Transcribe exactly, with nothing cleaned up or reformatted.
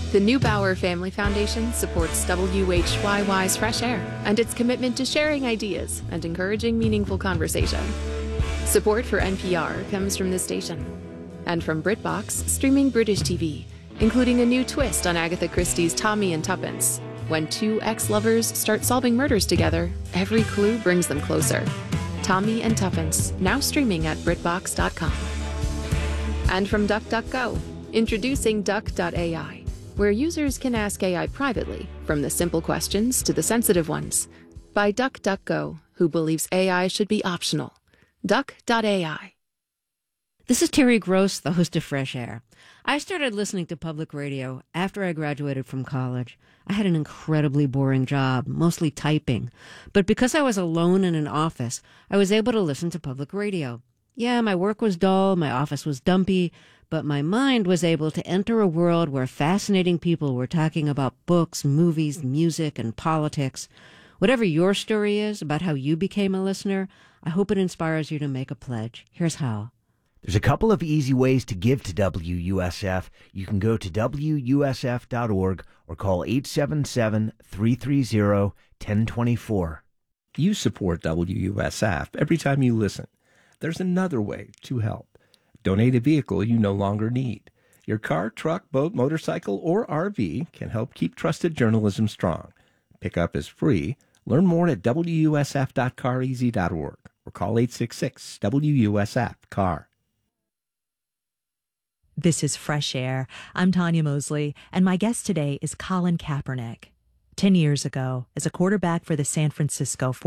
The Neubauer Family Foundation supports W H Y Y's Fresh Air and its commitment to sharing ideas and encouraging meaningful conversation. Support for N P R comes from this station and from BritBox, streaming British T V, including a new twist on Agatha Christie's Tommy and Tuppence. When two ex-lovers start solving murders together, every clue brings them closer. Tommy and Tuppence, now streaming at Britbox dot com. And from DuckDuckGo, introducing Duck dot A I, where users can ask A I privately, from the simple questions to the sensitive ones. By DuckDuckGo, who believes A I should be optional. Duck dot A I. This is Terry Gross, the host of Fresh Air. I started listening to public radio after I graduated from college. I had an incredibly boring job, mostly typing. But because I was alone in an office, I was able to listen to public radio. Yeah, my work was dull, my office was dumpy, but my mind was able to enter a world where fascinating people were talking about books, movies, music, and politics. Whatever your story is about how you became a listener, I hope it inspires you to make a pledge. Here's how. There's a couple of easy ways to give to W U S F. You can go to W U S F dot org or call eight seven seven, three three zero, one zero two four. You support W U S F every time you listen. There's another way to help. Donate a vehicle you no longer need. Your car, truck, boat, motorcycle, or R V can help keep trusted journalism strong. Pickup is free. Learn more at W U S F dot car easy dot org or call eight six six, W U S F, C A R. This is Fresh Air. I'm Tanya Mosley, and my guest today is Colin Kaepernick. Ten years ago, as a quarterback for the San Francisco